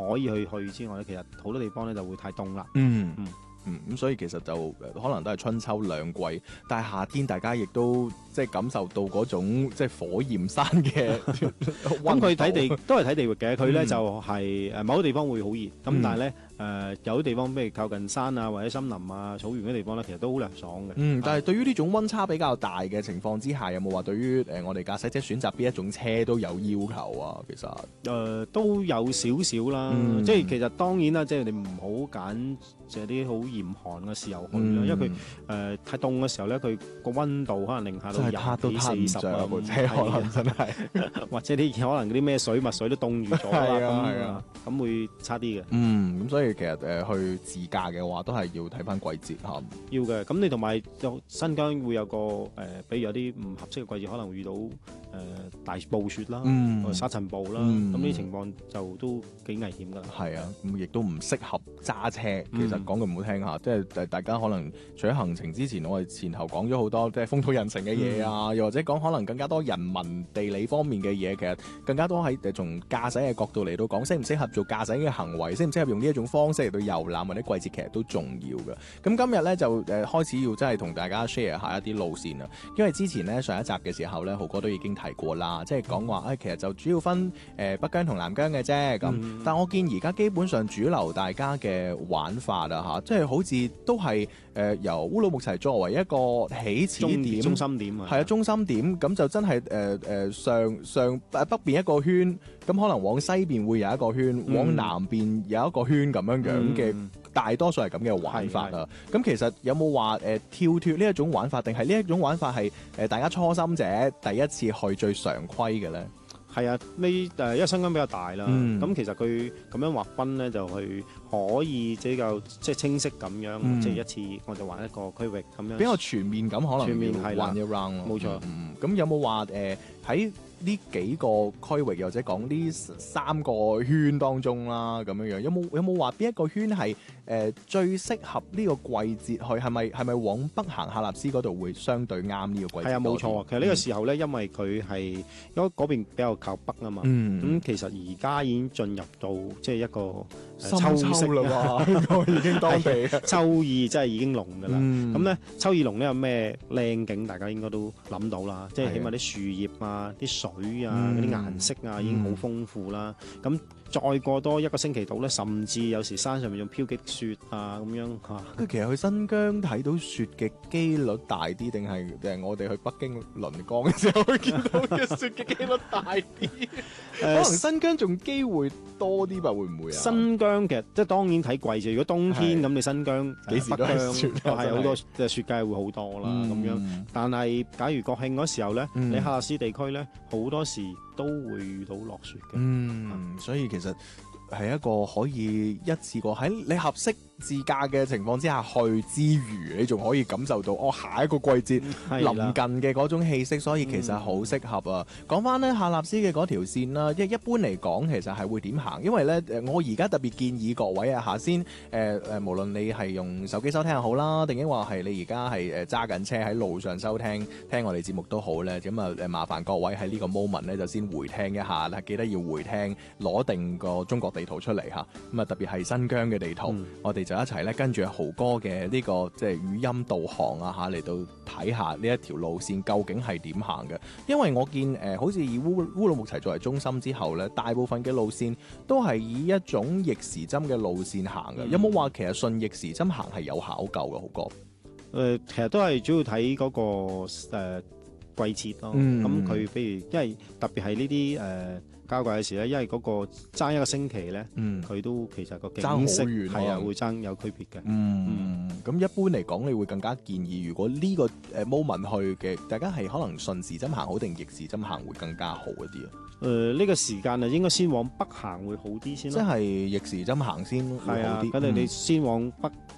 可以去之外咧，其實好多地方咧就會太凍啦。 咁所以其實就可能都係春秋兩季，但係夏天大家亦都即係感受到嗰種即係火焰山嘅咁佢睇地都係睇地域嘅，佢咧就係某啲地方會好熱，咁但係咧有啲地方譬如靠近山啊或者森林啊草原嘅地方咧，其實都好涼爽嘅。 但係對於呢種溫差比較大嘅情況之下，有冇話對於我哋駕駛者選擇邊一種車都有要求啊？其實都有少少啦，即係其實當然啦，即係你唔好揀即係啲好嚴寒嘅時候去啦，因為佢太凍嘅時候咧，佢個溫度可能零下到20幾40啊， 部車可能真係， 或者啲可能嗰啲咩墨水都凍住咗啦，咁會差啲嘅。 咁所以其實去自駕嘅話，都係要睇翻季節嚇。 要嘅，咁你同埋新疆會有個比如有啲唔合適嘅季節，可能會遇到大暴雪啦，沙塵暴啦，咁呢啲情況就都幾危險㗎啦。 係啊，咁亦都唔適合揸車。其實講句唔好聽下，即係大家可能除咗行程之前，我哋前頭講咗好多即係風土人情嘅嘢啊，又或者講可能更加多人文地理方面嘅嘢，其實更加多喺從駕駛嘅角度嚟到講，適唔適合做駕駛嘅行為，適唔適合用呢一種方式嚟到遊覽或者季節，其實都重要嘅。咁今日咧就開始要真係同大家 share 下一啲路線啦，因為之前咧上一集嘅時候咧，豪哥都已經提過啦，即係講話其實就主要分北疆同南疆嘅啫咁。但我見而家基本上主流大家嘅玩法啊即係好似都係由烏魯木齊作為一個起始點、 中心點啊， 係啊，中心點咁就真係上北邊一個圈，咁可能往西邊會有一個圈，往南邊有一個圈咁樣嘅，大多數係咁嘅玩法啊。咁其實有冇話跳脫呢一種玩法，定係呢一種玩法係大家初心者第一次去最常規嘅咧？ 係啊，因為新疆比較大啦，咁其實佢咁樣劃分咧，就去可以比較即係清晰咁樣，即係一次我就玩一個區域咁樣， 比較全面咁，可能全面係玩一 round 冇錯。 咁有冇話喺呢幾個區域，又或者講呢3個圈當中啦，咁樣有冇話邊一個圈係最適合呢個季節去？係咪往北行喀納斯嗰度會相對啱呢個季節？係啊，冇錯。 其實呢個時候咧，因為佢係因為嗰邊比較靠北啊嘛，咁其實而家已經進入到即係一個秋啦嘛，已經當地秋意真係已經濃㗎啦。咁咧秋意濃咧有咩靚景？大家應該都諗到啦，即係起碼啲樹葉啊、啲水啊、嗰啲顏色啊已經好豐富啦。咁再過多一個星期到咧，甚至有時山上面仲飄積雪啊咁樣嚇。 其實去新疆睇到雪嘅機率大啲，定係我哋去北京臨江嘅時候會見到嘅雪嘅機率大啲？可能新疆仲機會多啲吧？會唔會啊？ 新疆其實即係當然睇季節。如果冬天咁，你新疆幾時都係雪， 係好多雪計會好多啦咁樣。但係假如國慶嗰時候咧，你喀納斯地區咧好多時都會遇到落雪嘅。 所以其實係一個可以一次過喺你合適自駕嘅情況之下去之餘，你仲可以感受到下一個季節臨近嘅嗰種氣息，所以其實好適合啊。講翻咧喀納斯嘅嗰條線啦，一般嚟講其實係會點行？因為咧我而家特別建議各位下先無論你係用手機收聽又好啦，定抑或係你而家係揸緊車喺路上收聽我哋節目都好咧，咁麻煩各位喺呢個 moment 咧就先回聽一下啦，記得要回聽，攞定個中國地圖出嚟嚇。咁特別係新疆嘅地圖，我哋就一齊咧跟住豪哥嘅呢個即係語音導航嚟到睇下呢一條路線究竟係點行嘅。因為我見好似以烏魯木齊作為中心之後咧，大部分嘅路線都係以一種逆時針嘅路線行嘅。有冇話其實順逆時針行係有考究嘅，豪哥？ 其實都係主要睇嗰個季節咯。咁佢譬如因為特別係呢啲交界嘅時咧，因為嗰個爭一個星期咧，佢都其實個景色係啊會爭有區別嘅。 咁一般嚟講，你會更加建議，如果呢個moment 去嘅，大家係可能順時針行好定逆時針行會更加好一啲啊？ 呢個時間啊，應該先往北行會好啲先咯。 即係逆時針行先會好啲。 係啊，咁你先往北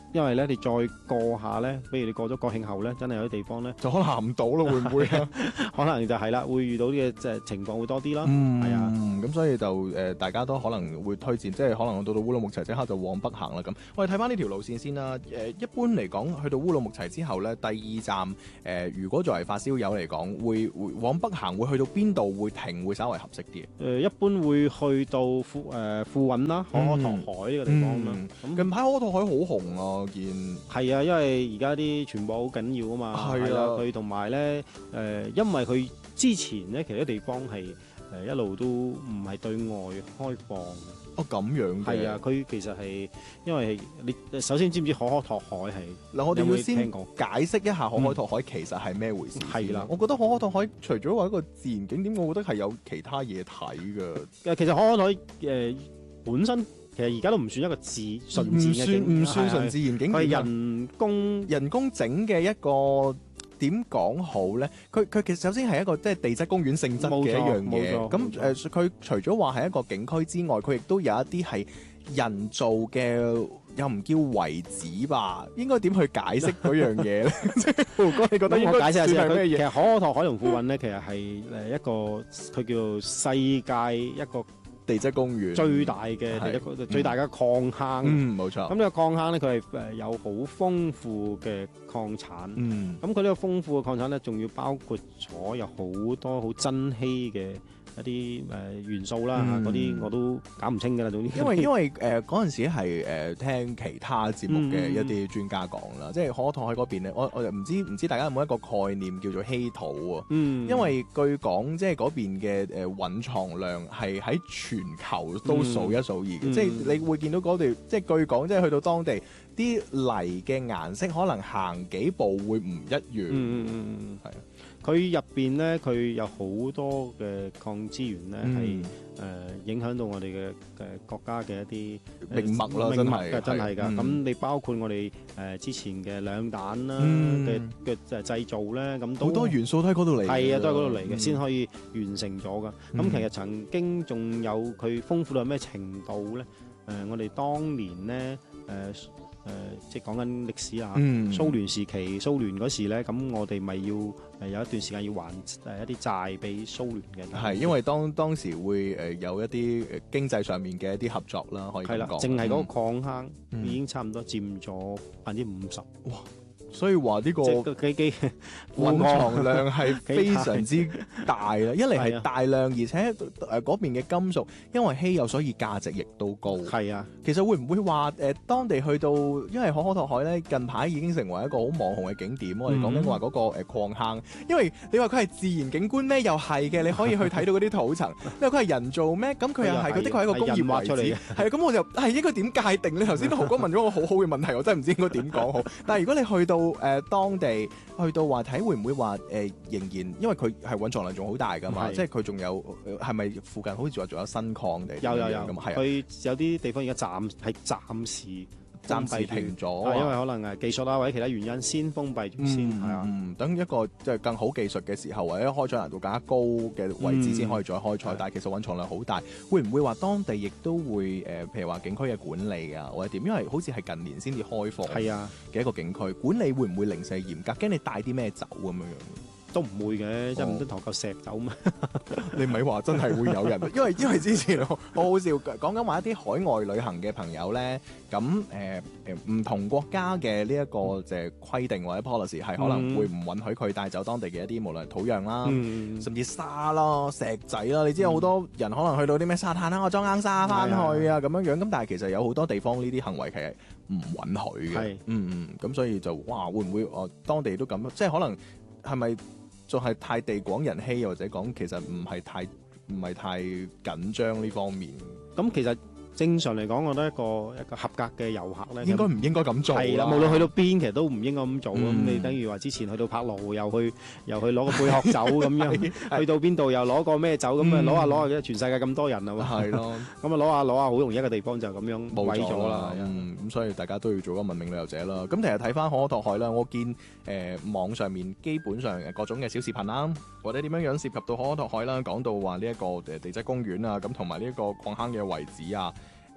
因為咧你再過下咧，比如你過咗國慶後咧，真係有啲地方咧， 就可能行唔到咯，會唔會啊？ 可能就係啦，會遇到啲嘅即係情況會多啲啦。係啊， 咁所以就大家都可能會推薦，即係可能到烏魯木齊即刻就往北行啦。咁我哋睇翻呢條路線先啦。一般嚟講，去到烏魯木齊之後咧，第二站如果作為發燒友嚟講，會往北行，會去到邊度會停，會稍為合適啲？ 一般會去到富韻啦，可可托海呢個地方啦。 近排可可托海好紅啊，我見係啊，因為而家啲傳播好緊要啊嘛。係啦，佢同埋咧因為佢之前咧其實啲地方係一路都唔係對外開放嘅。 哦，咁樣嘅。 係啊，佢其實係因為你首先知唔知可可托海係？ 嗱，我哋要先解釋一下可可托海其實係咩回事。係啦，我覺得可可托海除咗話一個自然景點，我覺得係有其他嘢睇㗎。 其實可可托海本身其實而家都唔算一個純自然嘅景， 唔算純自然景點， 佢係人工整嘅一個。點講好咧？佢其實首先係一個即係地質公園性質嘅一樣嘢。咁佢除咗話係一個景區之外，佢亦都有一啲係人造嘅，又唔叫遺址吧？應該點去解釋嗰樣嘢咧？胡哥，你覺得應該解釋係咩嘢？ 其實可可托海同富韻咧，其實係一個佢叫做世界一個地質公園最大嘅最大嘅礦坑。冇錯。咁呢個礦坑咧，佢係有好豐富嘅礦產。咁佢呢個豐富嘅礦產咧，仲要包括咗有好多好珍稀嘅一啲元素啦，嗰啲我都搞唔清㗎啦。總之， 因為嗰陣時係聽其他節目嘅一啲專家講啦，即係可可托海嗰邊咧，我又唔知大家有冇一個概念叫做稀土啊？因為據講即係嗰邊嘅蘊藏量係喺全球都數一數二嘅，即係你會見到嗰度，即係據講即係去到當地啲泥嘅顏色可能行幾步會唔一樣。係啊。 佢入邊咧，佢有好多嘅礦資源咧，係影響到我哋嘅國家嘅一啲命脈啦， 真係㗎。咁你包括我哋之前嘅兩彈啦嘅製造咧，咁好多元素都喺嗰度嚟。 係啊，都喺嗰度嚟嘅，先可以完成咗㗎。咁其實曾經仲有佢豐富到咩程度咧？我哋當年咧即係講緊歷史啊，蘇聯時期，蘇聯嗰時咧，咁我哋咪要有一段時間要還一啲債俾蘇聯嘅。係因為當時會有一啲經濟上面嘅一啲合作啦，可以咁講。係啦， 淨係嗰個礦坑已經差唔多佔咗50%。哇！ 所以話呢個蘊藏量係非常之大啦，一嚟係大量，而且嗰邊嘅金屬因為稀有，所以價值亦都高。係啊，其實會唔會話當地去到，因為可可托海咧近排已經成為一個好網紅嘅景點。我哋講緊話嗰個礦坑，因為你話佢係自然景觀咩？又係嘅，你可以去睇到嗰啲土層。因為佢係人造咩？咁佢又係，佢的確係一個工業遺址。係啊，咁我就係應該點界定？你頭先都豪哥問咗個好好嘅問題，我真係唔知應該點講好。但係如果你去到當地去到話睇會唔會話仍然，因為佢係蘊藏量仲好大㗎嘛，即係佢仲有係咪附近好似話仲有新礦地？有咁係。佢有啲地方而家暫時停咗，因為可能技術啊或者其他原因先封閉住先。係啊，等一個即係更好技術嘅時候，或者開採難度更加高嘅位置先可以再開採。但係其實蘊藏量好大，會唔會話當地亦都會譬如話景區嘅管理啊或者點？因為好似係近年先至開放嘅一個景區，管理會唔會零舍嚴格？驚你帶啲咩走咁樣樣？都唔會嘅，即係唔得同嚿石走嘛。你咪話真係會有人，因為之前好好笑，講緊話一啲海外旅行嘅朋友咧，咁唔同國家嘅呢一個就係規定或者 policy 係可能會唔允許佢帶走當地嘅一啲無論土壤啦，甚至沙啦、石仔啦。你知有好多人可能去到啲咩沙灘啦，我裝硬沙翻去啊咁樣樣。咁但係其實有好多地方呢啲行為其實唔允許嘅。咁所以就哇會唔會當地都咁？即係可能係咪？仲係太地廣人稀，或者講其實唔係太緊張呢方面。咁其實正常嚟講，我覺得一個合格嘅遊客咧，應該唔應該咁做？係啦，無論去到邊，其實都唔應該咁做。咁你等於話之前去到柏勞，又去攞個貝殼酒咁樣，去到邊度又攞個咩酒咁啊？攞下全世界咁多人啊嘛。係咯，咁啊攞下，好容易一個地方就咁樣毀咗啦。咁所以大家都要做個文明旅遊者啦。咁其實睇翻可可托海啦，我見網上面基本上各種嘅小視頻啦，或者點樣涉及到可可托海啦，講到話呢一個地質公園啊，咁同埋呢一個礦坑嘅遺址啊。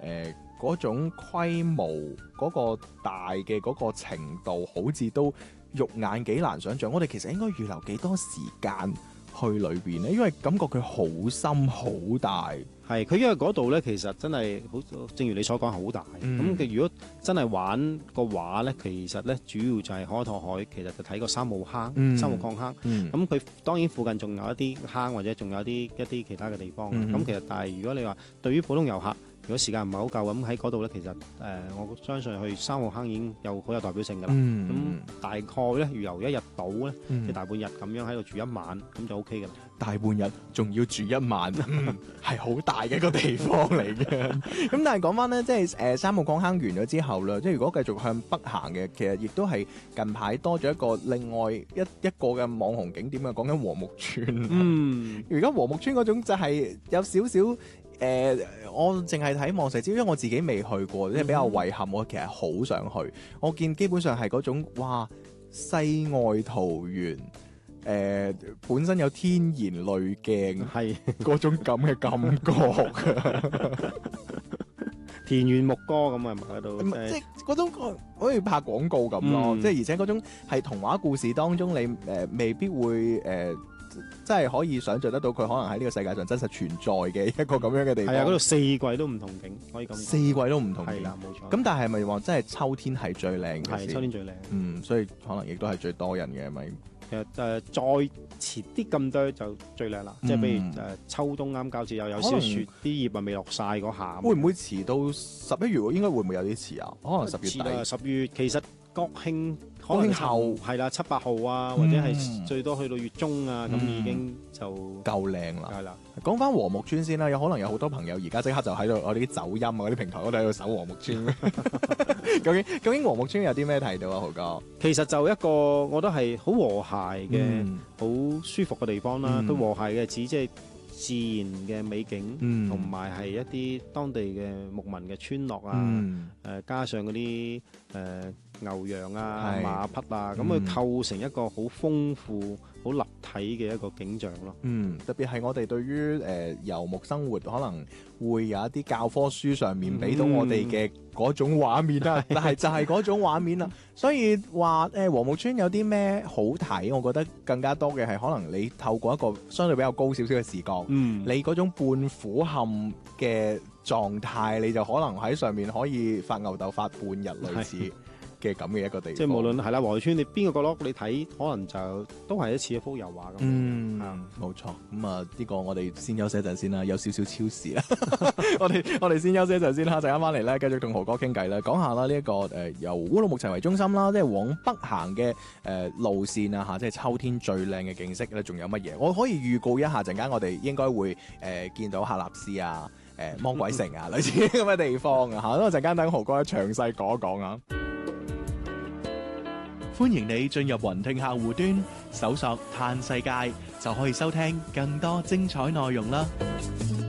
嗰種規模嗰個大嘅嗰個程度，好似都肉眼幾難想像。我哋其實應該預留幾多時間去裏邊咧？因為感覺佢好深好大。 係佢因為嗰度咧，其實真係好，正如你所講好大。咁佢如果真係玩個話咧，其實咧主要就係海拓海，其實就睇個三號坑、三號礦坑。咁佢當然附近仲有一啲坑，或者仲有一啲其他嘅地方。咁其實但係如果你話對於普通遊客，如果時間唔係好夠咁喺嗰度咧，其實我相信去三號坑已經好有代表性㗎啦。咁大概咧預留一日到咧，即大半日咁樣喺度住一晚，咁就 OK 㗎啦。 大半日仲要住一晚，係好大嘅一個地方嚟嘅。咁但係講翻咧，即係三號礦坑完咗之後啦，即係如果繼續向北行嘅，其實亦都係近排多咗一個另外一個嘅網紅景點啊，講緊禾木村。而家禾木村嗰種就係有少少我淨係睇望石礁，因為我自己未去過，即係比較遺憾。我其實好想去，我見基本上係嗰種哇世外桃源。本身有天然濾鏡，係嗰種咁嘅感覺， 田園牧歌咁啊，喺度， 即係嗰種好似拍廣告咁咯。即係而且嗰種係童話故事當中，你未必會即係可以想像得到佢可能喺呢個世界上真實存在嘅一個咁樣嘅地方。係啊，嗰度四季都唔同景，可以咁。四季都唔同景，係啦，冇錯。咁但係咪話真係秋天係最靚嘅？係秋天最靚。所以可能亦都係最多人嘅咪。其實再遲啲咁多就最靚啦，即係譬如秋冬啱交接又有少雪，啲葉啊未落晒嗰下。會唔會遲到11月？應該會唔會有啲遲啊？可能10月底。10月其實國慶後係啦，7、8號啊，或者係最多去到月中啊，咁已經就夠靚啦。係啦，講翻禾木村先啦，有可能有好多朋友而家即刻就喺度我哋啲走音啊，嗰啲平台嗰度喺度搜禾木村。究竟禾木村有啲咩睇到啊，豪哥？其實就一個我覺得係好和諧嘅、好舒服嘅地方啦。佢和諧嘅指即係自然嘅美景，同埋係一啲當地嘅牧民嘅村落啊，加上嗰啲牛羊啊、馬匹啊，咁佢構成一個好豐富、好立體嘅一個景象咯。特別係我哋對於遊牧生活可能會有一啲教科書上面俾到我哋嘅嗰種畫面啦，但係就係嗰種畫面啦。所以話禾木村有啲咩好睇？我覺得更加多嘅係可能你透過一個相對比較高少少嘅視角，你嗰種半俯瞰嘅狀態，你就可能喺上面可以發牛竇發半日類似嘅咁嘅一個地方。即係無論係啦，禾木村你邊個角落你睇，可能就都係似一幅油畫咁。冇錯。咁啊，呢個我哋先休息一陣先啦，有少少超時啦。我哋先休息一陣先啦，陣間翻嚟咧，繼續同豪哥傾偈啦，講下啦呢一個由烏魯木齊為中心啦，即係往北行嘅路線啊嚇，即係秋天最靚嘅景色咧，仲有乜嘢？我可以預告一下，陣間我哋應該會見到喀納斯啊、魔鬼城啊類似咁嘅地方啊嚇，咁啊陣間等豪哥詳細講一講啊。歡迎你進入雲聽客戶端，搜索嘆世界就可以收聽更多精彩內容啦。